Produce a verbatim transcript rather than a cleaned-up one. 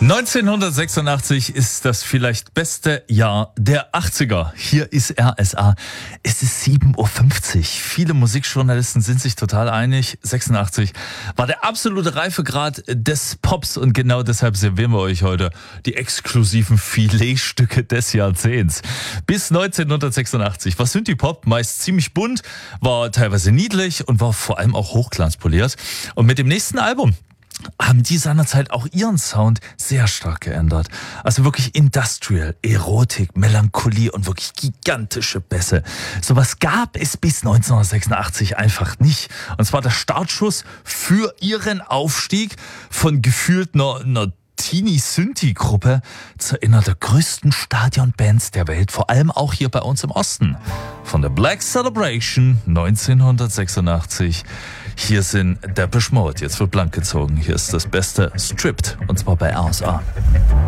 neunzehnhundertsechsundachtzig ist das vielleicht beste Jahr der achtziger. Hier ist R S A. Es ist sieben Uhr fünfzig. Viele Musikjournalisten sind sich total einig. sechsundachtzig war der absolute Reifegrad des Pops und genau deshalb servieren wir euch heute die exklusiven Filetstücke des Jahrzehnts. Bis neunzehnhundertsechsundachtzig war Synthie-Pop meist ziemlich bunt, war teilweise niedlich und war vor allem auch hochglanzpoliert. Und mit dem nächsten Album haben die seinerzeit auch ihren Sound sehr stark geändert. Also wirklich Industrial, Erotik, Melancholie und wirklich gigantische Bässe. Sowas gab es bis neunzehnhundertsechsundachtzig einfach nicht. Und zwar der Startschuss für ihren Aufstieg von gefühlt einer, einer Teenie-Synthie-Gruppe zu einer der größten Stadionbands der Welt, vor allem auch hier bei uns im Osten. Von der Black Celebration neunzehnhundertsechsundachtzig. Hier sind Depeche Mode. Jetzt wird blank gezogen. Hier ist das beste Stripped. Und zwar bei R S A.